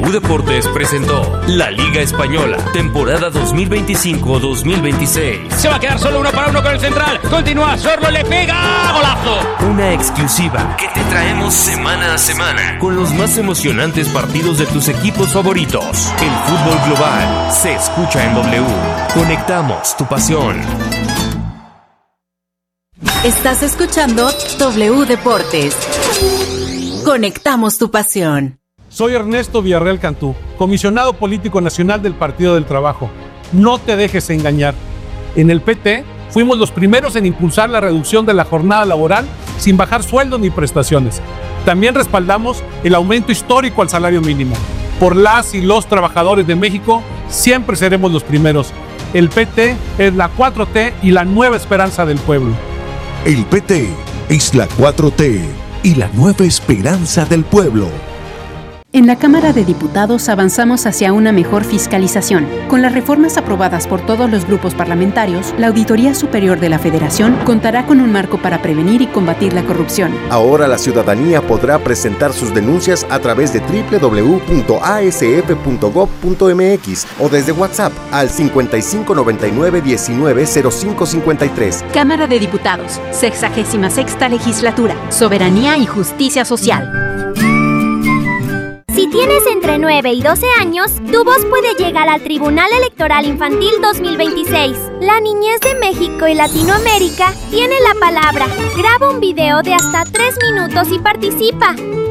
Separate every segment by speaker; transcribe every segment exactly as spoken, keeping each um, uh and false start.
Speaker 1: W Deportes presentó La Liga Española, temporada dos mil veinticinco dos mil veintiséis.
Speaker 2: Se va a quedar solo uno para uno con el central. Continúa, Sorlo le pega. ¡Golazo!
Speaker 1: Una exclusiva que te traemos semana a semana con los más emocionantes partidos de tus equipos favoritos. El fútbol global se escucha en W. Conectamos tu pasión.
Speaker 3: Estás escuchando W Deportes. Conectamos tu pasión.
Speaker 4: Soy Ernesto Villarreal Cantú, comisionado político nacional del Partido del Trabajo. No te dejes engañar. En el P T fuimos los primeros en impulsar la reducción de la jornada laboral sin bajar sueldos ni prestaciones. También respaldamos el aumento histórico al salario mínimo. Por las y los trabajadores de México, siempre seremos los primeros. El P T es la cuatro T y la nueva esperanza del pueblo.
Speaker 5: El P T es la cuatro T y la nueva esperanza del pueblo.
Speaker 6: En la Cámara de Diputados avanzamos hacia una mejor fiscalización. Con las reformas aprobadas por todos los grupos parlamentarios, la Auditoría Superior de la Federación contará con un marco para prevenir y combatir la corrupción.
Speaker 7: Ahora la ciudadanía podrá presentar sus denuncias a través de doble u doble u doble u punto a s f punto gob punto m x o desde WhatsApp al cincuenta y cinco noventa y nueve diecinueve cero cinco cincuenta y tres.
Speaker 6: Cámara de Diputados, sexagésima sexta Legislatura, Soberanía y Justicia Social.
Speaker 8: Si tienes entre nueve y doce años, tu voz puede llegar al Tribunal Electoral Infantil dos mil veintiséis. La niñez de México y Latinoamérica tiene la palabra. Graba un video de hasta tres minutos y participa.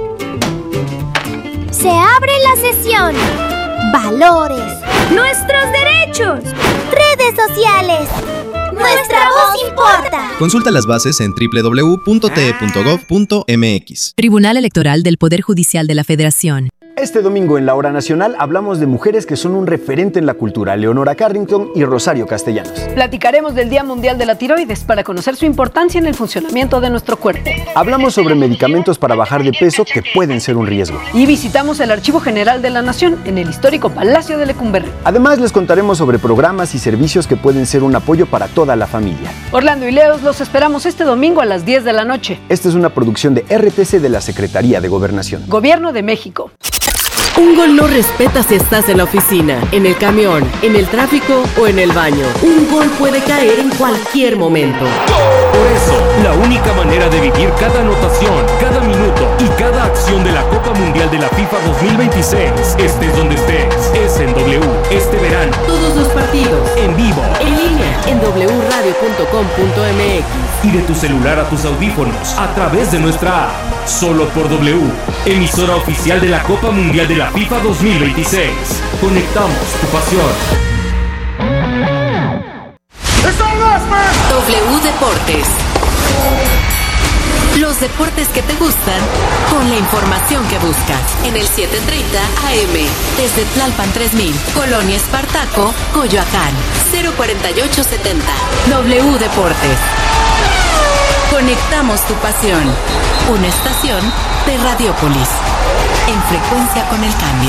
Speaker 8: Se abre la sesión. Valores. Nuestros derechos. Redes sociales. Nuestra voz importa.
Speaker 9: Consulta las bases en doble u doble u doble u punto t e punto gob punto m x.
Speaker 10: Tribunal Electoral del Poder Judicial de la Federación.
Speaker 11: Este domingo en La Hora Nacional hablamos de mujeres que son un referente en la cultura, Leonora Carrington y Rosario Castellanos.
Speaker 12: Platicaremos del Día Mundial de la Tiroides para conocer su importancia en el funcionamiento de nuestro cuerpo.
Speaker 11: Hablamos sobre medicamentos para bajar de peso que pueden ser un riesgo.
Speaker 12: Y visitamos el Archivo General de la Nación en el histórico Palacio de Lecumberri.
Speaker 11: Además les contaremos sobre programas y servicios que pueden ser un apoyo para toda la familia.
Speaker 12: Orlando y Leos los esperamos este domingo a las diez de la noche.
Speaker 11: Esta es una producción de R T C de la Secretaría de Gobernación.
Speaker 12: Gobierno de México.
Speaker 3: Un gol no respeta si estás en la oficina, en el camión, en el tráfico o en el baño. Un gol puede caer en cualquier momento.
Speaker 1: Por eso, la única manera de vivir cada anotación, cada minuto y cada acción de la Copa Mundial de la FIFA dos mil veintiséis, estés donde estés, es en W este verano.
Speaker 3: Todos los partidos,
Speaker 1: en vivo,
Speaker 3: en línea, en doble u radio punto com punto m x.
Speaker 1: Y de tu celular a tus audífonos, a través de nuestra app. Solo por W, emisora oficial de la Copa Mundial de la FIFA dos mil veintiséis. Conectamos tu pasión.
Speaker 3: W Deportes. Los deportes que te gustan con la información que buscas. En el siete treinta A M. Desde Tlalpan tres mil. Colonia Espartaco, Coyoacán. cero cuarenta y ocho setenta. W Deportes. Conectamos tu pasión. Una estación de Radiópolis. En frecuencia con el cambio.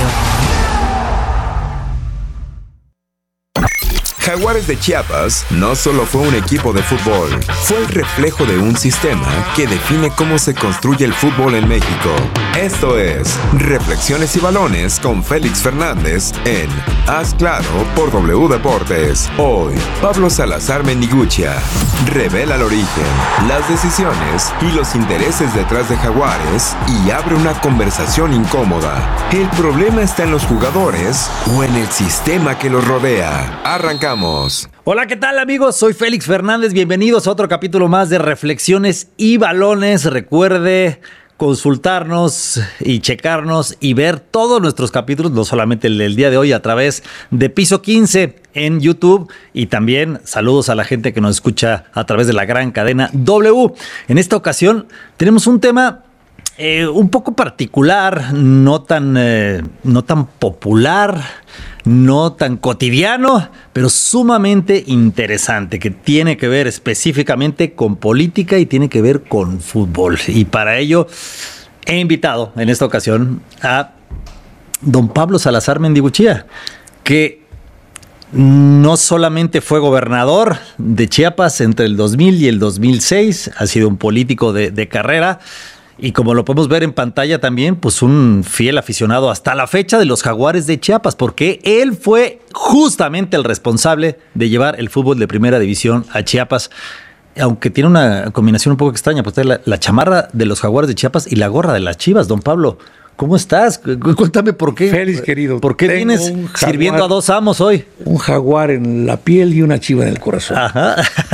Speaker 13: Jaguares de Chiapas no solo fue un equipo de fútbol, fue el reflejo de un sistema que define cómo se construye el fútbol en México. Esto es Reflexiones y Balones con Félix Fernández en Haz Claro por W Deportes. Hoy, Pablo Salazar Mendiguchia revela el origen, las decisiones y los intereses detrás de Jaguares y abre una conversación incómoda. ¿El problema está en los jugadores o en el sistema que los rodea? Arrancamos.
Speaker 14: Hola, ¿qué tal, amigos? Soy Félix Fernández. Bienvenidos a otro capítulo más de Reflexiones y Balones. Recuerde consultarnos y checarnos y ver todos nuestros capítulos, no solamente el del día de hoy, a través de Piso quince en YouTube, y también saludos a la gente que nos escucha a través de la gran cadena W. En esta ocasión tenemos un tema eh, un poco particular, no tan, eh, no tan popular, no tan cotidiano, pero sumamente interesante, que tiene que ver específicamente con política y tiene que ver con fútbol. Y para ello he invitado en esta ocasión a don Pablo Salazar Mendiguchia, que no solamente fue gobernador de Chiapas entre el dos mil y el dos mil seis, ha sido un político de, de carrera, Y como lo podemos ver en pantalla también, pues un fiel aficionado hasta la fecha de los Jaguares de Chiapas, porque él fue justamente el responsable de llevar el fútbol de primera división a Chiapas. Aunque tiene una combinación un poco extraña, pues la, la chamarra de los Jaguares de Chiapas y la gorra de las Chivas. Don Pablo, ¿cómo estás? Cuéntame por qué.
Speaker 15: Félix, querido.
Speaker 14: ¿Por qué vienes jaguar, sirviendo a dos amos hoy?
Speaker 15: Un jaguar en la piel y una chiva en el corazón.
Speaker 14: Ajá.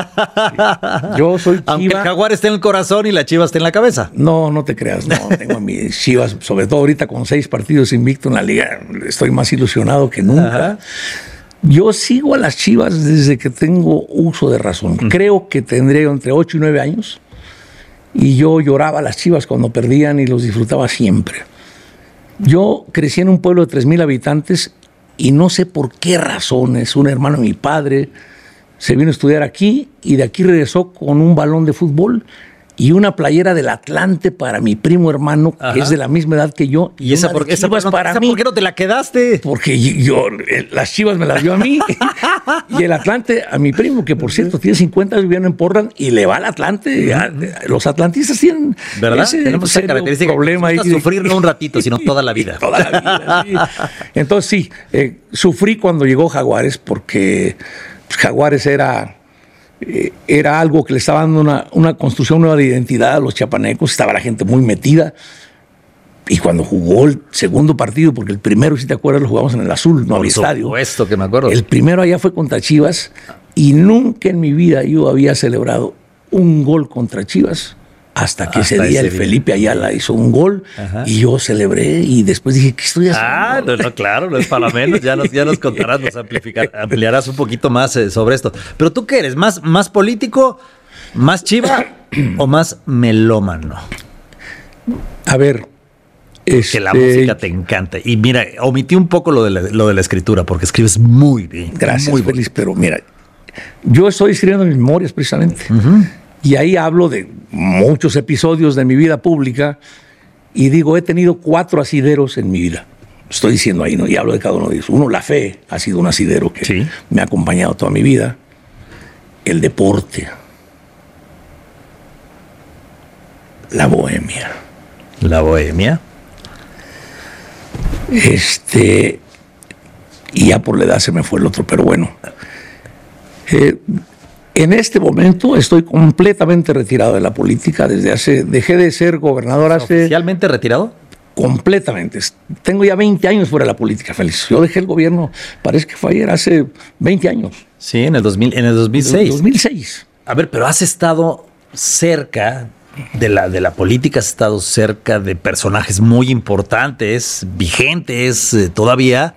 Speaker 15: Sí. Yo soy chiva.
Speaker 14: Aunque el jaguar esté en el corazón y la chiva esté en la cabeza.
Speaker 15: No, no te creas. No, tengo a mis chivas, sobre todo ahorita con seis partidos invicto en la liga. Estoy más ilusionado que nunca. Ajá. Yo sigo a las Chivas desde que tengo uso de razón. Uh-huh. Creo que tendré entre ocho y nueve años y yo lloraba a las Chivas cuando perdían y los disfrutaba siempre. Yo crecí en un pueblo de tres mil habitantes y no sé por qué razones un hermano de mi padre se vino a estudiar aquí y de aquí regresó con un balón de fútbol y una playera del Atlante para mi primo hermano, Ajá. que es de la misma edad que yo.
Speaker 14: ¿Y, y esa, por, esa, por, para esa mí, por qué no te la quedaste?
Speaker 15: Porque yo, las Chivas me las dio a mí y el Atlante a mi primo, que por cierto tiene cincuenta años viviendo en Portland y le va al Atlante. Uh-huh. Los atlantistas tienen
Speaker 14: ¿verdad? Ese Tenemos esa característica problema ahí. Sufrir no un ratito, sino toda la vida.
Speaker 15: Toda la vida, sí. Entonces sí, eh, sufrí cuando llegó Jaguares porque pues, Jaguares era... era algo que le estaba dando una, una construcción nueva de identidad a los chiapanecos, estaba la gente muy metida, y cuando jugó el segundo partido, porque el primero, si te acuerdas, lo jugamos en el Azul, no había estadio.
Speaker 14: Por supuesto que me acuerdo.
Speaker 15: El primero allá fue contra Chivas, y nunca en mi vida yo había celebrado un gol contra Chivas, hasta que Hasta ese día ese el día. Felipe Ayala hizo un gol, Ajá. y yo celebré, y después dije, ¿qué estoy haciendo?
Speaker 14: Ah, no, no, claro, no es para menos, ya nos, ya nos contarás, nos amplificar, ampliarás un poquito más eh, sobre esto. Pero ¿tú qué eres? ¿Más, más político, más chiva o más melómano?
Speaker 15: A ver,
Speaker 14: Este... Que la música te encanta. Y mira, omití un poco lo de la, lo de la escritura, porque escribes muy bien.
Speaker 15: Gracias,
Speaker 14: muy
Speaker 15: feliz, pero mira, yo estoy escribiendo mis memorias precisamente. Uh-huh. Y ahí hablo de muchos episodios de mi vida pública y digo, he tenido cuatro asideros en mi vida. Estoy diciendo ahí, ¿no? Y hablo de cada uno de ellos. Uno, la fe, ha sido un asidero que sí. me ha acompañado toda mi vida. El deporte. La bohemia.
Speaker 14: La bohemia.
Speaker 15: Este, y ya por la edad se me fue el otro, pero bueno. Eh, en este momento estoy completamente retirado de la política. Desde hace, dejé de ser gobernador hace...
Speaker 14: ¿Oficialmente retirado?
Speaker 15: Completamente. Tengo ya veinte años fuera de la política, Félix. Yo dejé el gobierno, parece que fue ayer, hace veinte años.
Speaker 14: Sí, en el, dos mil, en el dos mil seis.
Speaker 15: En el dos mil seis.
Speaker 14: A ver, pero has estado cerca... De la, de la política, has estado cerca de personajes muy importantes, vigentes eh, todavía,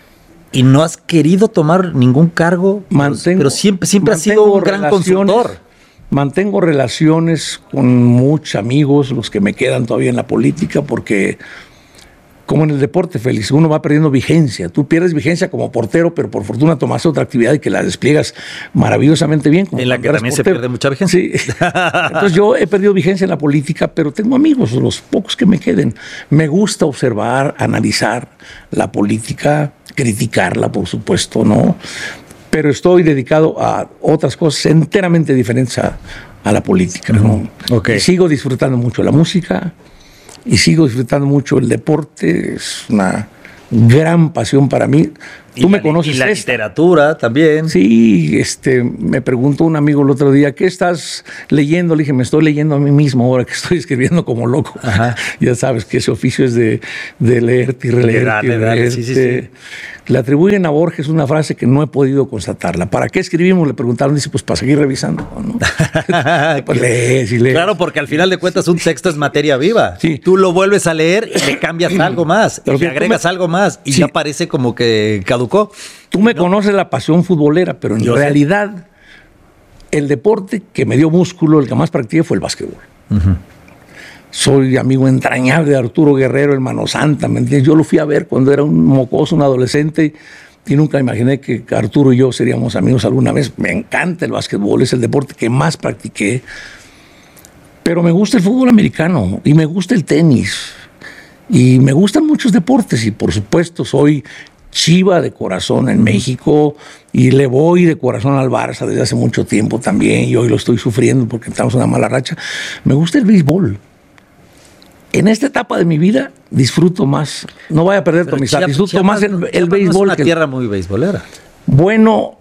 Speaker 14: y no has querido tomar ningún cargo, mantengo, pero siempre, siempre has sido un gran consultor.
Speaker 15: Mantengo relaciones con muchos amigos, los que me quedan todavía en la política, porque como en el deporte, Félix, uno va perdiendo vigencia. Tú pierdes vigencia como portero, pero por fortuna tomas otra actividad y que la despliegas maravillosamente bien.
Speaker 14: En la que también portero. Se pierde mucha vigencia.
Speaker 15: Sí. Entonces yo he perdido vigencia en la política, pero tengo amigos, los pocos que me queden. Me gusta observar, analizar la política, criticarla, por supuesto, ¿no? Pero estoy dedicado a otras cosas enteramente diferentes a, a la política, ¿no? Okay. Y sigo disfrutando mucho la música. Y sigo disfrutando mucho el deporte, es una gran pasión para mí. Tú me conoces.
Speaker 14: Y la esta. literatura también.
Speaker 15: Sí, este, me preguntó un amigo el otro día, ¿qué estás leyendo? Le dije, me estoy leyendo a mí mismo ahora que estoy escribiendo como loco. Ajá. Ya sabes que ese oficio es de, de leerte y releerte. Dale, y releerte. Dale, sí, sí, sí. Le atribuyen a Borges una frase que no he podido constatarla. ¿Para qué escribimos? Le preguntaron, dice, pues para seguir revisando, ¿no? Pues lees y lees.
Speaker 14: Claro, porque al final de cuentas un texto es materia viva. Sí. Tú lo vuelves a leer y le cambias algo más, y le agregas me... algo más, y sí. ya parece como que caducó.
Speaker 15: Tú me no. conoces la pasión futbolera, pero en Yo realidad sé. el deporte que me dio músculo, el que más practiqué fue el básquetbol. Uh-huh. Soy amigo entrañable de Arturo Guerrero, el Mano Santa, ¿me entiendes? Yo lo fui a ver cuando era un mocoso, un adolescente, y nunca imaginé que Arturo y yo seríamos amigos alguna vez. Me encanta el básquetbol, es el deporte que más practiqué, pero me gusta el fútbol americano, y me gusta el tenis, y me gustan muchos deportes, y por supuesto soy chiva de corazón en México, y le voy de corazón al Barça desde hace mucho tiempo también, y hoy lo estoy sufriendo porque estamos en una mala racha. Me gusta el béisbol. en esta etapa de mi vida disfruto más, no voy a perder tu amistad, disfruto
Speaker 14: Chiapas,
Speaker 15: más el, el
Speaker 14: Chiapas
Speaker 15: béisbol.
Speaker 14: No es una
Speaker 15: que,
Speaker 14: tierra muy beisbolera.
Speaker 15: Bueno,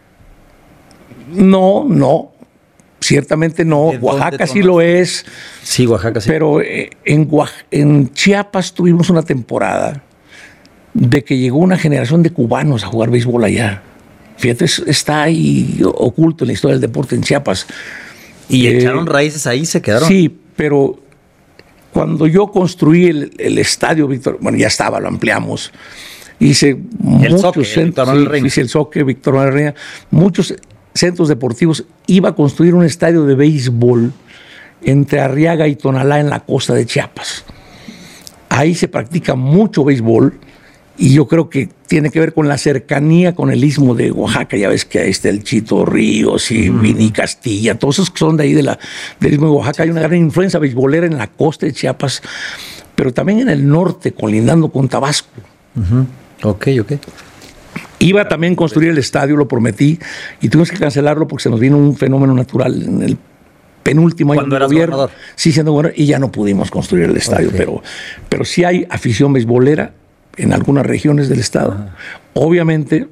Speaker 15: no, no, ciertamente no. Oaxaca sí lo es.
Speaker 14: Sí, Oaxaca sí.
Speaker 15: Pero eh, en, Oax- en Chiapas tuvimos una temporada de que llegó una generación de cubanos a jugar béisbol allá. Fíjate, es- está ahí oculto en la historia del deporte en Chiapas.
Speaker 14: Y
Speaker 15: Eh,
Speaker 14: echaron raíces ahí, se quedaron.
Speaker 15: Sí, pero cuando yo construí el, el estadio Víctor, bueno, ya estaba, lo ampliamos. Hice muchos
Speaker 14: Zoque, el
Speaker 15: centros,
Speaker 14: Víctor Manuel
Speaker 15: sí,
Speaker 14: Reina.
Speaker 15: hice el Zoque, Víctor Manuel Reina, muchos centros deportivos. Iba a construir un estadio de béisbol entre Arriaga y Tonalá en la costa de Chiapas. Ahí se practica mucho béisbol y yo creo que tiene que ver con la cercanía con el istmo de Oaxaca. Ya ves que ahí está el Chito Ríos y Vini Castilla, todos esos que son de ahí de la, del istmo de Oaxaca. Hay una gran influencia beisbolera en la costa de Chiapas, pero también en el norte, colindando con Tabasco.
Speaker 14: Uh-huh. Ok, ok.
Speaker 15: Iba también a construir el estadio, lo prometí, y tuvimos que cancelarlo porque se nos vino un fenómeno natural en el penúltimo año
Speaker 14: Cuando
Speaker 15: del
Speaker 14: eras
Speaker 15: gobierno.
Speaker 14: gobernador.
Speaker 15: Sí, siendo gobernador, y ya no pudimos construir el estadio,
Speaker 14: Ok.
Speaker 15: pero, pero sí hay afición beisbolera en algunas regiones del estado.
Speaker 14: Ajá.
Speaker 15: Obviamente,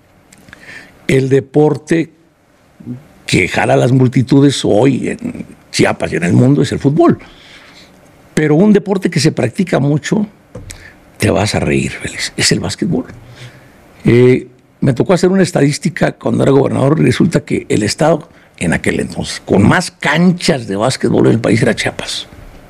Speaker 15: el deporte que jala las multitudes hoy en Chiapas y en el mundo es el fútbol. Pero un deporte que se practica mucho, te vas a reír, Félix, es el básquetbol. Eh, me tocó hacer una estadística cuando era gobernador y resulta que el estado en aquel entonces con más canchas de básquetbol en el país era Chiapas.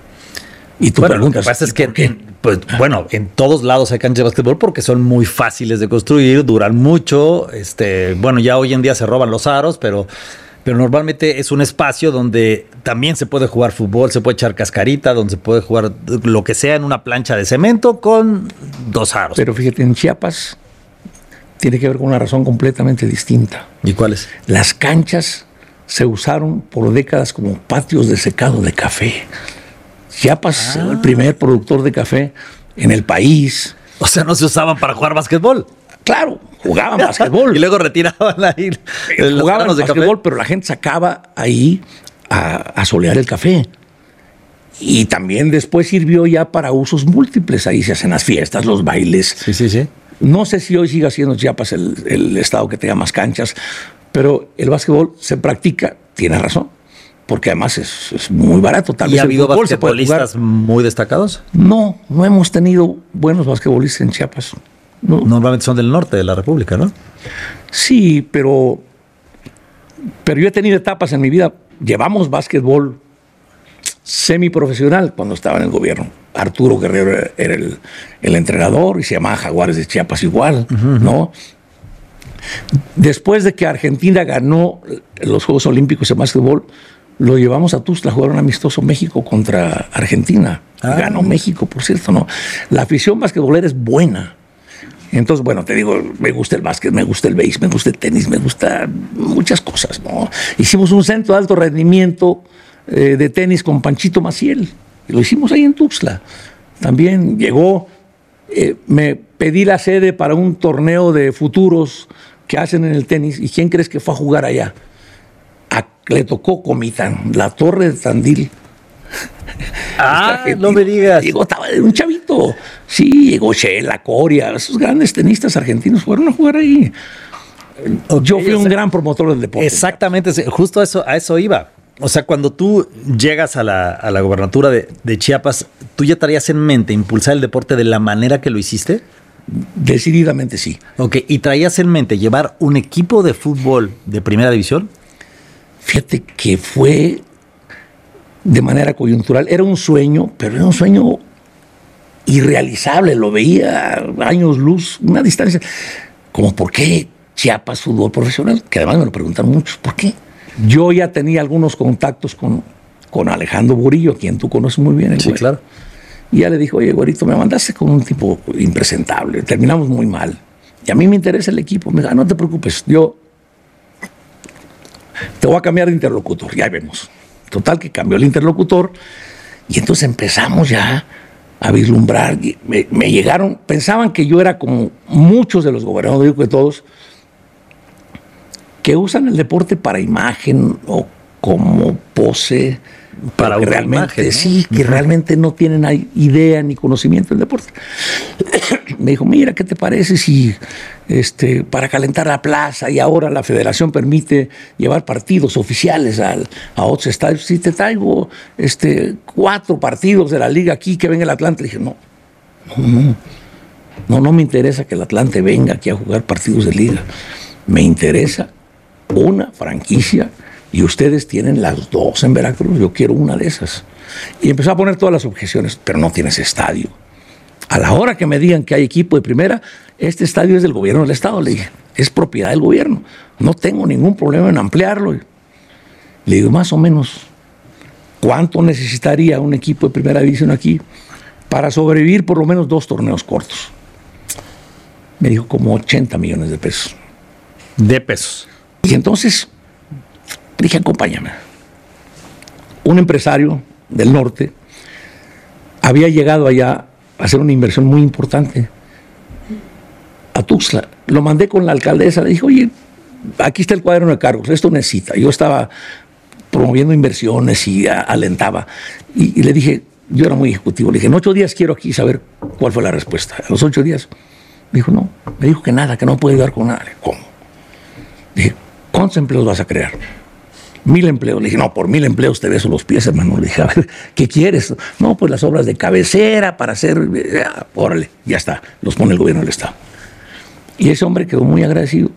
Speaker 15: Y tú
Speaker 14: Bueno,
Speaker 15: preguntas,
Speaker 14: lo que pasa es
Speaker 15: ¿y por
Speaker 14: que,
Speaker 15: qué?
Speaker 14: pues, bueno, en todos lados hay canchas de básquetbol porque son muy fáciles de construir, duran mucho. Este, bueno, ya hoy en día se roban los aros, pero, pero normalmente es un espacio donde también se puede jugar fútbol, se puede echar cascarita, donde se puede jugar lo que sea en una plancha de cemento con dos aros.
Speaker 15: Pero fíjate, en Chiapas tiene que ver con una razón completamente distinta.
Speaker 14: ¿Y cuál es?
Speaker 15: Las canchas se usaron por décadas como patios de secado de café. Chiapas era el primer productor de café en el país.
Speaker 14: O sea, no se usaban para jugar básquetbol.
Speaker 15: Claro, jugaban básquetbol.
Speaker 14: Y luego retiraban ahí los
Speaker 15: jugaban
Speaker 14: granos de
Speaker 15: básquetbol,
Speaker 14: café.
Speaker 15: pero la gente sacaba ahí a, a solear el café. Y también después sirvió ya para usos múltiples. Ahí se hacen las fiestas, los bailes.
Speaker 14: Sí, sí, sí.
Speaker 15: No sé si hoy siga siendo Chiapas el, el estado que tenga más canchas, pero el básquetbol se practica, tiene razón, porque además es, es muy barato. Tal
Speaker 14: ¿Y
Speaker 15: vez
Speaker 14: ha
Speaker 15: el
Speaker 14: habido
Speaker 15: fútbol se puede jugar.
Speaker 14: basquetbolistas muy destacados?
Speaker 15: No, no hemos tenido buenos basquetbolistas en Chiapas. No.
Speaker 14: Normalmente son del norte de la República, ¿no?
Speaker 15: Sí, pero, pero yo he tenido etapas en mi vida. Llevamos básquetbol semiprofesional cuando estaba en el gobierno. Arturo Guerrero era, era el, el entrenador y se llamaba Jaguares de Chiapas igual, uh-huh. ¿no? Después de que Argentina ganó los Juegos Olímpicos de básquetbol, lo llevamos a Tuxtla a jugar un amistoso México contra Argentina. Ah. Ganó México, por cierto, ¿no? La afición basquetbolera es buena. Entonces, bueno, te digo, me gusta el básquet, me gusta el béis, me gusta el tenis, me gusta muchas cosas, ¿no? Hicimos un centro de alto rendimiento eh, de tenis con Panchito Maciel. Y lo hicimos ahí en Tuxtla. También llegó, eh, me pedí la sede para un torneo de futuros que hacen en el tenis. ¿Y quién crees que fue a jugar allá? A, le tocó Comitán, la Torre de Tandil.
Speaker 14: Ah, no me digas.
Speaker 15: Llegó, estaba un chavito. Sí, llegó Shela, Coria, esos grandes tenistas argentinos fueron a jugar ahí. Okay, Yo fui un sea, gran promotor del deporte.
Speaker 14: Exactamente, justo a eso, a eso iba. O sea, cuando tú llegas a la, a la gobernatura de, de Chiapas, ¿tú ya traías en mente impulsar el deporte de la manera que lo hiciste?
Speaker 15: Decididamente sí.
Speaker 14: Ok, ¿y traías en mente llevar un equipo de fútbol de primera división?
Speaker 15: Fíjate que fue de manera coyuntural. Era un sueño, pero era un sueño irrealizable. Lo veía a años luz, una distancia. Como, ¿por qué Chiapas fútbol profesional? Que además me lo preguntan muchos, ¿por qué? Yo ya tenía algunos contactos con, con Alejandro Burillo, a quien tú conoces muy bien. El
Speaker 14: sí,
Speaker 15: güey.
Speaker 14: Claro.
Speaker 15: Y ya le dijo, oye, güerito, me mandaste con un tipo impresentable. Terminamos muy mal. Y a mí me interesa el equipo. Me dijo, ah, no te preocupes, yo te voy a cambiar de interlocutor. Ya vemos. Total, que cambió el interlocutor. Y entonces empezamos ya a vislumbrar. Me, me llegaron, pensaban que yo era como muchos de los gobernadores, digo que todos, que usan el deporte para imagen o como pose.
Speaker 14: Para
Speaker 15: que realmente, imagen, ¿no? Sí, que uh-huh. realmente no tienen idea ni conocimiento del deporte. Me dijo, mira, ¿qué te parece si este, para calentar la plaza y ahora la federación permite llevar partidos oficiales al, a otros estadios? Si te traigo este, cuatro partidos de la liga aquí, que venga el Atlante. Le dije, no, no, no, no, no me interesa que el Atlante venga aquí a jugar partidos de liga. Me interesa una franquicia y ustedes tienen las dos en Veracruz, yo quiero una de esas. Y empezó a poner todas las objeciones, pero no tienes estadio. A la hora que me digan que hay equipo de primera, este estadio es del gobierno del estado, le dije, es propiedad del gobierno, no tengo ningún problema en ampliarlo. Le digo, más o menos, ¿cuánto necesitaría un equipo de primera división aquí para sobrevivir por lo menos dos torneos cortos? Me dijo, como ochenta millones de pesos.
Speaker 14: De pesos.
Speaker 15: Y entonces dije, acompáñame. Un empresario del norte había llegado allá a hacer una inversión muy importante a Tuxtla. Lo mandé con la alcaldesa, le dije, oye, aquí está el cuaderno de cargos, esto necesita. Yo estaba promoviendo inversiones y a, alentaba. Y, y le dije, yo era muy ejecutivo, le dije, en ocho días quiero aquí saber cuál fue la respuesta. A los ocho días me dijo, no, me dijo que nada, que no puede ayudar con nada. Le dije, ¿cómo? Le dije, ¿cuántos empleos vas a crear? Mil empleos. Le dije, no, por mil empleos te beso los pies, hermano. Le dije, a ver, ¿qué quieres? No, pues las obras de cabecera para hacer... Ya, órale, ya está. Los pone el gobierno del estado. Y ese hombre quedó muy agradecido.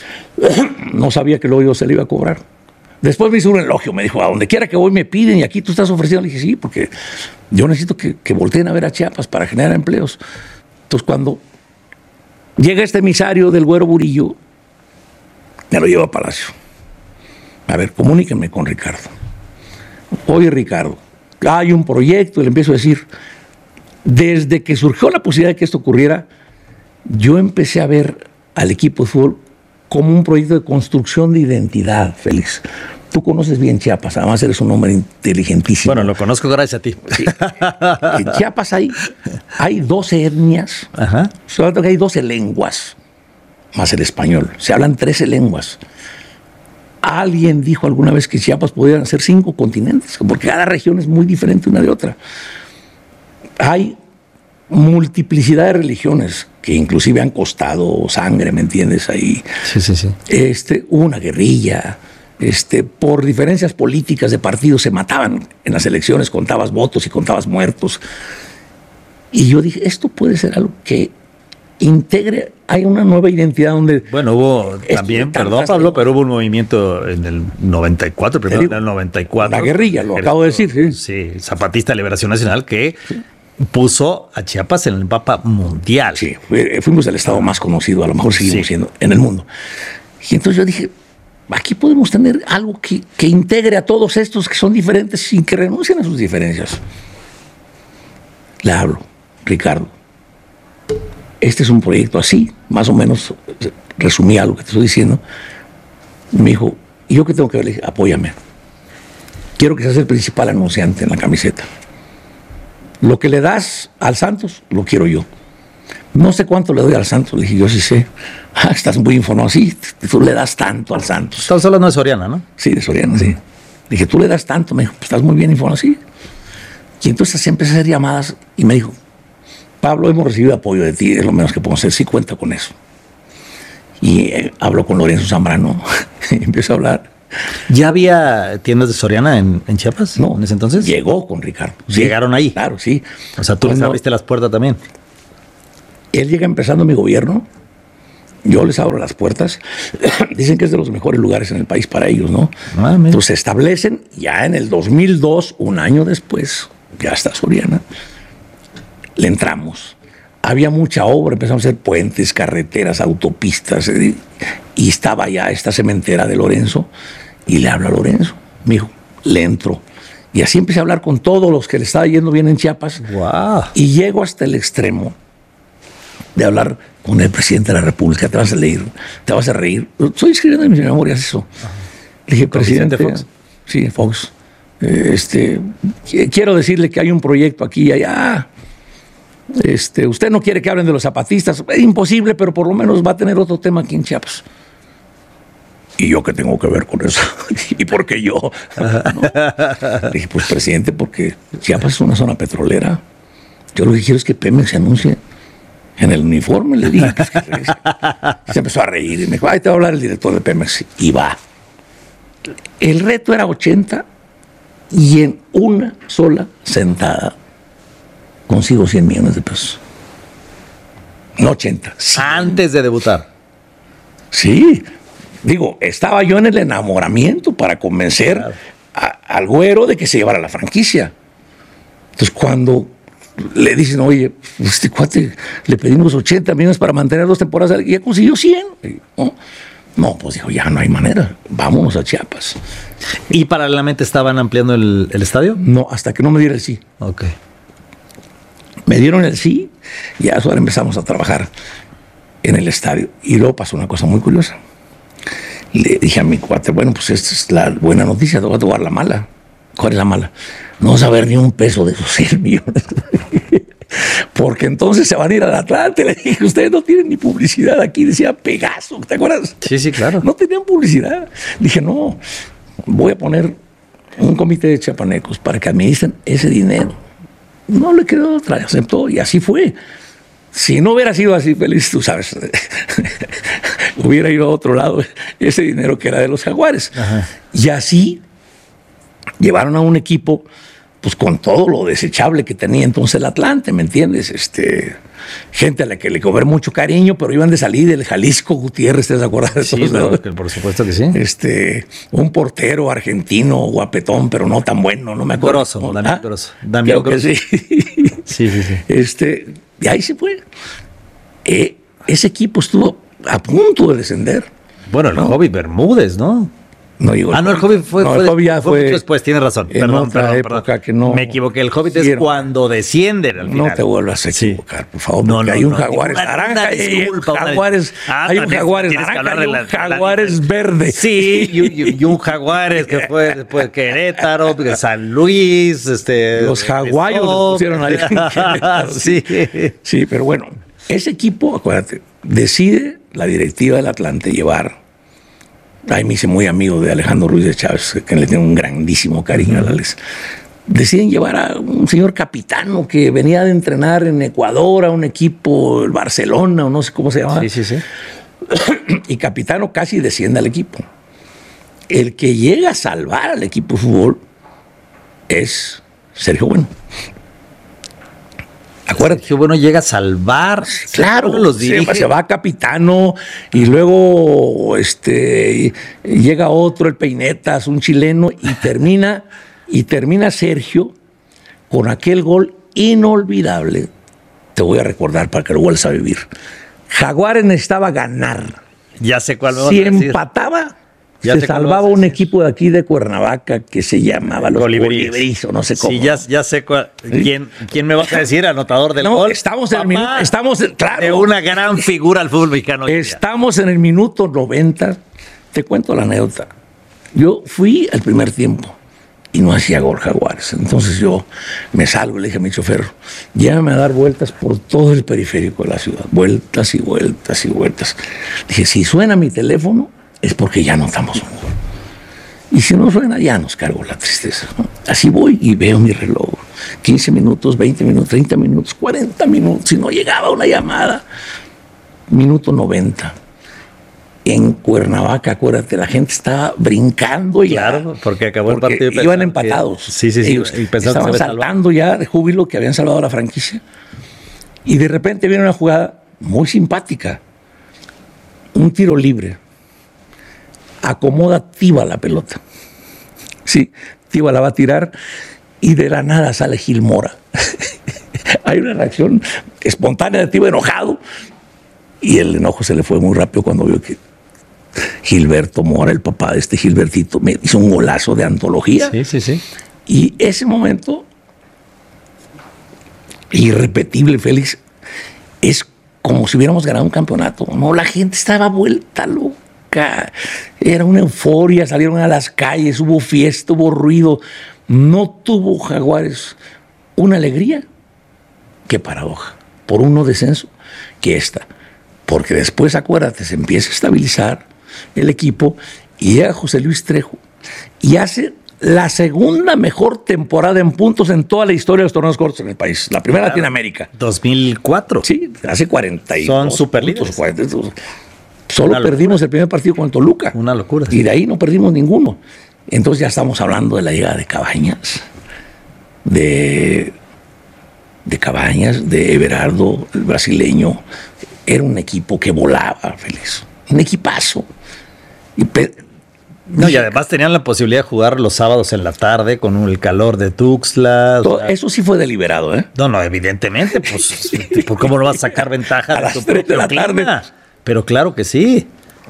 Speaker 15: No sabía que luego yo se le iba a cobrar. Después me hizo un elogio. Me dijo, a donde quiera que voy me piden y aquí tú estás ofreciendo. Le dije, sí, porque yo necesito que, que volteen a ver a Chiapas para generar empleos. Entonces, cuando llega este emisario del Güero Burillo, me lo llevo a Palacio. A ver, comuníquenme con Ricardo. Oye, Ricardo, hay un proyecto, y le empiezo a decir, desde que surgió la posibilidad de que esto ocurriera, yo empecé a ver al equipo de fútbol como un proyecto de construcción de identidad, Félix. Tú conoces bien Chiapas, además eres un hombre inteligentísimo.
Speaker 14: Bueno, lo conozco gracias a ti.
Speaker 15: Sí. En Chiapas hay, hay doce etnias,
Speaker 14: Ajá.
Speaker 15: Solo que hay doce lenguas, más el español. Se hablan trece lenguas. Alguien dijo alguna vez que Chiapas podían ser cinco continentes, porque cada región es muy diferente una de otra. Hay multiplicidad de religiones que inclusive han costado sangre, ¿me entiendes? Ahí
Speaker 14: sí, sí, sí.
Speaker 15: Este, hubo una guerrilla, este, por diferencias políticas de partidos se mataban en las elecciones, contabas votos y contabas muertos. Y yo dije, esto puede ser algo que integre, hay una nueva identidad donde...
Speaker 14: Bueno, hubo también, perdón Pablo, pero hubo un movimiento en el noventa y cuatro, primero en el noventa y cuatro.
Speaker 15: La guerrilla, lo acabo de decir, sí.
Speaker 14: Sí, Zapatista de Liberación Nacional, que sí. puso a Chiapas en el mapa mundial.
Speaker 15: Sí, fuimos el estado más conocido, a lo mejor seguimos sí. siendo, en el mundo. Y entonces yo dije, aquí podemos tener algo que, que integre a todos estos que son diferentes sin que renuncien a sus diferencias. Le hablo, Ricardo. Este es un proyecto así, más o menos resumía lo que te estoy diciendo. Me dijo, ¿y yo qué tengo que ver? Le dije, apóyame. Quiero que seas el principal anunciante en la camiseta. Lo que le das al Santos, lo quiero yo. No sé cuánto le doy al Santos. Le dije, yo sí sé. Ah, estás muy informado. Sí, tú le das tanto al Santos.
Speaker 14: Estamos hablando de Soriana, ¿no?
Speaker 15: Sí, de Soriana, sí. Le dije, tú le das tanto. Me dijo, pues estás muy bien informado. Sí. Y entonces empecé a hacer llamadas y me dijo, Pablo, hemos recibido apoyo de ti, es lo menos que podemos hacer, sí cuenta con eso. Y eh, habló con Lorenzo Zambrano, y empezó a hablar.
Speaker 14: ¿Ya había tiendas de Soriana en, en Chiapas?
Speaker 15: No,
Speaker 14: en ese entonces.
Speaker 15: Llegó con Ricardo.
Speaker 14: Sí. ¿Llegaron ahí?
Speaker 15: Claro, sí.
Speaker 14: O sea, tú les abriste las puertas también.
Speaker 15: Él llega empezando mi gobierno, yo les abro las puertas. Dicen que es de los mejores lugares en el país para ellos, ¿no?
Speaker 14: Ah,
Speaker 15: Entonces se establecen, ya en el dos mil dos, un año después, ya está Soriana. Le entramos. Había mucha obra, empezamos a hacer puentes, carreteras, autopistas, eh, y estaba ya esta cementera de Lorenzo, y le habla a Lorenzo. Me dijo, le entro. Y así empecé a hablar con todos los que le estaba yendo bien en Chiapas.
Speaker 14: Wow.
Speaker 15: Y llego hasta el extremo de hablar con el presidente de la República. Te vas a leer, te vas a reír. Estoy escribiendo en mis memorias eso. Ajá. Le dije, presidente Fox. Sí, Fox. Eh, este, quiero decirle que hay un proyecto aquí y allá. Este, usted no quiere que hablen de los zapatistas, es imposible, pero por lo menos va a tener otro tema aquí en Chiapas. ¿Y yo qué tengo que ver con eso? ¿Y por qué yo? ¿No? Dije, pues presidente, porque Chiapas es una zona petrolera. Yo lo que quiero es que Pemex se anuncie en el uniforme. Le dije, pues, que se empezó a reír y me dijo, ay, te va a hablar el director de Pemex. Y va. El reto era ochenta y en una sola sentada consigo cien millones de pesos. No ochenta. cien.
Speaker 14: Antes de debutar.
Speaker 15: Sí. Digo, estaba yo en el enamoramiento para convencer claro. a, al güero de que se llevara la franquicia. Entonces, cuando le dicen, oye, este cuate le pedimos ochenta millones para mantener dos temporadas y ya consiguió cien. No, no, pues dijo, ya no hay manera, vámonos a Chiapas.
Speaker 14: ¿Y paralelamente estaban ampliando el, el estadio?
Speaker 15: No, hasta que no me diera el sí.
Speaker 14: Ok.
Speaker 15: Me dieron el sí y ahora empezamos a trabajar en el estadio. Y luego pasó una cosa muy curiosa. Le dije a mi cuate, bueno, pues esta es la buena noticia, te voy a tomar la mala. ¿Cuál es la mala? No vas a ver ni un peso de esos cien millones. Porque entonces se van a ir al Atlante. Le dije, ustedes no tienen ni publicidad aquí. Decía Pegaso, ¿te acuerdas?
Speaker 14: Sí, sí, claro.
Speaker 15: No tenían publicidad. Dije, no, voy a poner un comité de chiapanecos para que administren ese dinero. No le quedó otra, aceptó y así fue. Si no hubiera sido así, feliz, tú sabes, hubiera ido a otro lado ese dinero que era de los Jaguares. Ajá. Y así llevaron a un equipo pues con todo lo desechable que tenía entonces el Atlante, ¿me entiendes? Este, gente a la que le cobré mucho cariño, pero iban de salir del Jalisco Gutiérrez, ¿te acuerdas de
Speaker 14: sí,
Speaker 15: todos,
Speaker 14: no,
Speaker 15: no?
Speaker 14: Que por supuesto que sí.
Speaker 15: Este, un portero argentino, guapetón, pero no tan bueno, no me acuerdo.
Speaker 14: Grosso,
Speaker 15: ¿no?
Speaker 14: Damián
Speaker 15: ¿Ah?
Speaker 14: Grosso. Damián
Speaker 15: Creo
Speaker 14: Grosso.
Speaker 15: que sí.
Speaker 14: Sí, sí, sí.
Speaker 15: Este, y ahí se fue. Eh, ese equipo estuvo a punto de descender.
Speaker 14: Bueno, el ¿no? Hobbit Bermúdez, ¿no?
Speaker 15: No digo.
Speaker 14: Ah, no, el Hobbit fue,
Speaker 15: no,
Speaker 14: fue,
Speaker 15: el Hobbit ya
Speaker 14: fue,
Speaker 15: fue
Speaker 14: mucho después, tienes razón.
Speaker 15: En
Speaker 14: perdón,
Speaker 15: otra
Speaker 14: perdón,
Speaker 15: época
Speaker 14: perdón.
Speaker 15: que no.
Speaker 14: Me equivoqué. El Hobbit
Speaker 15: hicieron.
Speaker 14: Es cuando descienden al final.
Speaker 15: No te vuelvas a equivocar, sí. por favor, porque no, no, hay un
Speaker 14: no,
Speaker 15: Jaguares
Speaker 14: una,
Speaker 15: naranja,
Speaker 14: una
Speaker 15: hay un Jaguares,
Speaker 14: ah,
Speaker 15: hay un Jaguares naranja, hay un
Speaker 14: la,
Speaker 15: Jaguares
Speaker 14: la,
Speaker 15: verde.
Speaker 14: Sí, y, y, y un Jaguares que fue después Querétaro, San Luis, este.
Speaker 15: Los Jaguayos los pusieron ahí.
Speaker 14: Sí.
Speaker 15: Sí, pero bueno, ese equipo, acuérdate, decide la directiva del Atlante llevar. Ahí me hice muy amigo de Alejandro Ruiz de Chávez, que le tiene un grandísimo cariño uh-huh. a Alex. Deciden llevar a un señor capitano que venía de entrenar en Ecuador a un equipo, el Barcelona, o no sé cómo se llama.
Speaker 14: Sí, sí, sí.
Speaker 15: Y capitano casi desciende al equipo. El que llega a salvar al equipo de fútbol es Sergio Bueno.
Speaker 14: Acuérdate. Sergio Bueno llega a salvar.
Speaker 15: Claro, los dirige. Se va a capitano y luego este, llega otro, el Peinetas, un chileno, y termina, y termina Sergio con aquel gol inolvidable. Te voy a recordar para que lo vuelvas a vivir. Jaguares necesitaba ganar.
Speaker 14: Ya sé cuál.
Speaker 15: Si empataba, ya se salvaba un equipo de aquí de Cuernavaca que se llamaba los Colibríes, o no sé cómo.
Speaker 14: Sí, ya, ya sé cuál. ¿Quién, ¿Quién me va a decir? Anotador del
Speaker 15: no,
Speaker 14: gol.
Speaker 15: Estamos en el minuto, estamos, claro.
Speaker 14: De una gran figura al fútbol mexicano.
Speaker 15: Estamos en el minuto noventa. Te cuento la anécdota. Yo fui al primer tiempo y no hacía gol Jaguares. Entonces yo me salgo y le dije a mi chofer, llévame a dar vueltas por todo el periférico de la ciudad. Vueltas y vueltas y vueltas. Dije, si suena mi teléfono, es porque ya notamos un gol. Y si no suena, ya nos cargo la tristeza, ¿no? Así voy y veo mi reloj. quince minutos, veinte minutos, treinta minutos, cuarenta minutos. Y no llegaba una llamada. Minuto noventa. En Cuernavaca, acuérdate, la gente estaba brincando ya.
Speaker 14: Claro, porque acabó
Speaker 15: porque
Speaker 14: el partido.
Speaker 15: Iban empatados.
Speaker 14: Que, sí, sí, sí.
Speaker 15: Ellos
Speaker 14: y
Speaker 15: estaban saltando ya de júbilo que habían salvado la franquicia. Y de repente viene una jugada muy simpática. Un tiro libre. Acomoda Tiva la pelota. Sí, Tiva la va a tirar y de la nada sale Gil Mora. Hay una reacción espontánea de Tiva enojado y el enojo se le fue muy rápido cuando vio que Gilberto Mora, el papá de este Gilbertito, me hizo un golazo de antología.
Speaker 14: Sí, sí, sí.
Speaker 15: Y ese momento irrepetible, Félix, es como si hubiéramos ganado un campeonato. No, la gente estaba vuelta loca. Era una euforia, salieron a las calles, hubo fiesta, hubo ruido. No tuvo Jaguares una alegría. Qué paradoja. Por un no descenso que esta. Porque después, acuérdate, se empieza a estabilizar el equipo Y llega José Luis Trejo y hace la segunda mejor temporada en puntos en toda la historia de los torneos cortos en el país. La primera en Latinoamérica.
Speaker 14: dos mil cuatro.
Speaker 15: Sí, hace cuarenta y
Speaker 14: Son
Speaker 15: dos
Speaker 14: super
Speaker 15: puntos,
Speaker 14: líderes.
Speaker 15: cuarenta y dos. Solo perdimos el primer partido con el Toluca.
Speaker 14: Una locura.
Speaker 15: Y de ahí no perdimos ninguno. Entonces ya estamos hablando de la llegada de Cabañas, de, de Cabañas, de Everardo, el brasileño. Era un equipo que volaba, Félix. Un equipazo. Y pe-
Speaker 14: No, y además tenían la posibilidad de jugar los sábados en la tarde con el calor de Tuxtla.
Speaker 15: Todo, eso sí fue deliberado, ¿eh?
Speaker 14: No, no, evidentemente, pues, ¿por cómo no vas a sacar ventaja
Speaker 15: A
Speaker 14: de
Speaker 15: las
Speaker 14: tu
Speaker 15: tres de la
Speaker 14: propio
Speaker 15: tarde.
Speaker 14: clima? Pero claro que sí.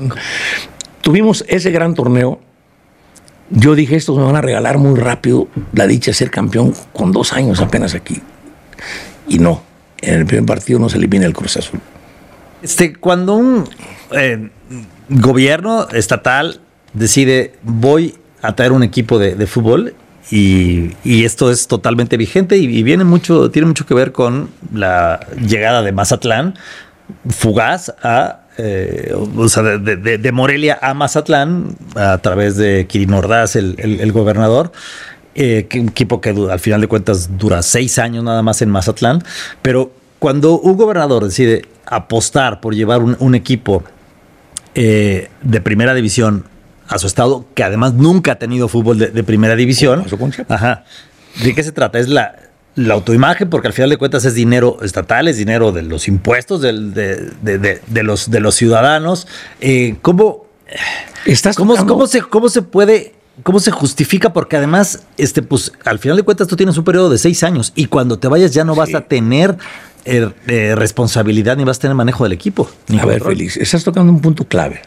Speaker 15: Tuvimos ese gran torneo. Yo dije, estos me van a regalar muy rápido la dicha de ser campeón con dos años apenas aquí. Y no, en el primer partido nos elimina el Cruz Azul.
Speaker 14: Este, cuando un eh, gobierno estatal decide voy a traer un equipo de, de fútbol y, y esto es totalmente vigente y, y viene mucho, tiene mucho que ver con la llegada de Mazatlán fugaz a eh, o sea, de, de, de Morelia a Mazatlán a través de Quirino Ordaz, el, el, el gobernador. Eh, que un equipo que al final de cuentas dura seis años nada más en Mazatlán, pero cuando un gobernador decide apostar por llevar un, un equipo eh, de primera división a su estado, que además nunca ha tenido fútbol de, de primera división, ajá, ¿de qué se trata? Es la, la autoimagen, porque al final de cuentas es dinero estatal, es dinero de los impuestos del, de, de, de, de, los, de los ciudadanos. Eh, ¿Cómo,
Speaker 15: ¿Estás
Speaker 14: cómo,
Speaker 15: tocando?
Speaker 14: cómo, se, ¿Cómo se puede... ¿Cómo se justifica? Porque además, este, pues, al final de cuentas, tú tienes un periodo de seis años y cuando te vayas ya no vas
Speaker 15: Sí.
Speaker 14: a tener eh, eh, responsabilidad ni vas a tener manejo del equipo. Ni
Speaker 15: A ver,
Speaker 14: control.
Speaker 15: Félix, estás tocando un punto clave.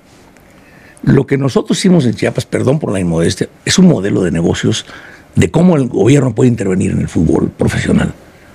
Speaker 15: Lo que nosotros hicimos en Chiapas, perdón por la inmodestia, es un modelo de negocios de cómo el gobierno puede intervenir en el fútbol profesional.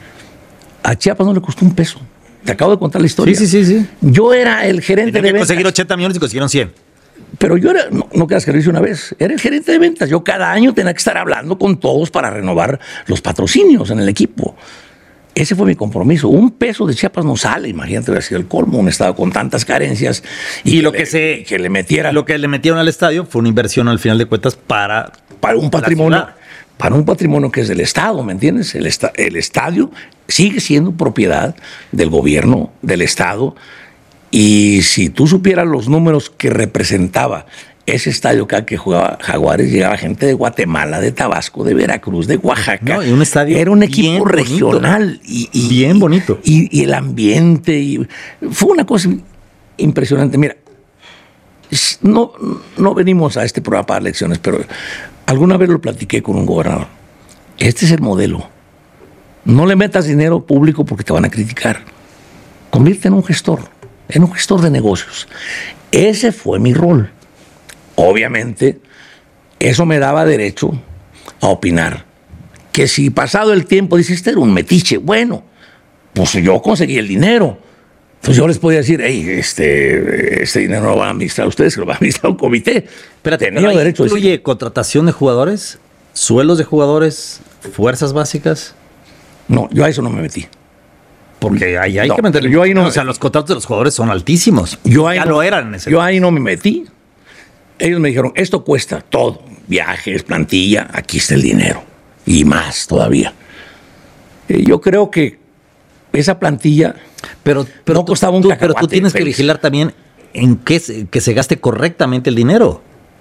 Speaker 15: A Chiapas no le costó un peso. Te acabo de contar la historia.
Speaker 14: Sí, sí, sí, sí.
Speaker 15: Yo era el gerente
Speaker 14: Tenían
Speaker 15: de
Speaker 14: que
Speaker 15: ventas.
Speaker 14: conseguir ochenta millones y consiguieron cien.
Speaker 15: Pero yo era, no, no creas que lo hice una vez, era el gerente de ventas. Yo cada año tenía que estar hablando con todos para renovar los patrocinios en el equipo. Ese fue mi compromiso. Un peso de Chiapas no sale, imagínate, hubiera sido el colmo, un estado con tantas carencias. Y,
Speaker 14: Y lo
Speaker 15: le-
Speaker 14: que se
Speaker 15: que le metiera
Speaker 14: lo que le metieron al estadio fue una inversión al final de cuentas para,
Speaker 15: para un
Speaker 14: la
Speaker 15: patrimonio,
Speaker 14: ciudad.
Speaker 15: para un patrimonio que es del Estado, ¿me entiendes? El, esta- el estadio sigue siendo propiedad del gobierno, del Estado. Y si tú supieras los números que representaba ese estadio cada que jugaba Jaguares, llegaba gente de Guatemala, de Tabasco, de Veracruz, de Oaxaca.
Speaker 14: No, y un estadio
Speaker 15: Era un
Speaker 14: bien
Speaker 15: equipo
Speaker 14: bonito.
Speaker 15: regional. Y, y-
Speaker 14: Bien bonito.
Speaker 15: Y, y el ambiente. Y fue una cosa impresionante. Mira, s- no, no venimos a este programa para lecciones, pero alguna vez lo platiqué con un gobernador. Este es el modelo. No le metas dinero público porque te van a criticar. Convierte en un gestor, en un gestor de negocios. Ese fue mi rol. Obviamente, eso me daba derecho a opinar. Que si pasado el tiempo dices, este era un metiche, bueno, pues yo conseguí el dinero. Entonces yo les podía decir, hey, este, este dinero no lo van a administrar ustedes, que lo va a administrar un comité.
Speaker 14: Espérate,
Speaker 15: Tenía
Speaker 14: pero ahí
Speaker 15: derecho a decir.
Speaker 14: incluye contratación de jugadores, sueldos de jugadores, fuerzas básicas.
Speaker 15: No, yo a eso no me metí.
Speaker 14: Porque ahí hay
Speaker 15: No,
Speaker 14: que meterle.
Speaker 15: yo ahí no-
Speaker 14: O sea, los contratos de los jugadores son altísimos.
Speaker 15: Yo ahí
Speaker 14: ya
Speaker 15: no-
Speaker 14: lo eran en ese
Speaker 15: Yo ahí no me metí. Ellos me dijeron, esto cuesta todo, viajes, plantilla, aquí está el dinero. Y más todavía. Eh, yo creo que esa plantilla
Speaker 14: Pero, pero,
Speaker 15: no costaba un
Speaker 14: tú, pero tú
Speaker 15: cacahuate,
Speaker 14: tienes que
Speaker 15: Félix.
Speaker 14: vigilar también en que se, que se gaste correctamente el dinero.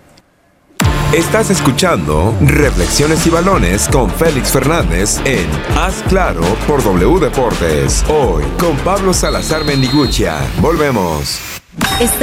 Speaker 13: Estás escuchando Reflexiones y Balones con Félix Fernández en Haz Claro por W Deportes. Hoy con Pablo Salazar Mendiguchia. Volvemos.
Speaker 3: Está